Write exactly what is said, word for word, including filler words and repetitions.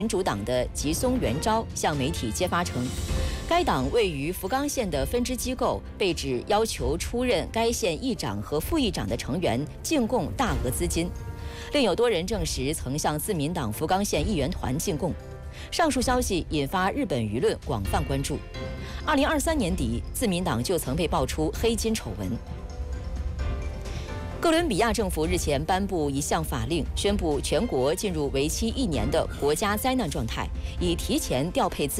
民主党的吉松元昭向媒体揭发称，该党位于福冈县的分支机构被指要求出任该县议长和副议长的成员进贡大额资金，另有多人证实曾向自民党福冈县议员团进贡。上述消息引发日本舆论广泛关注。二零二三年底，自民党就曾被爆出黑金丑闻。 哥伦比亚政府日前颁布一项法令，宣布全国进入为期一年的国家灾难状态，以提前调配资。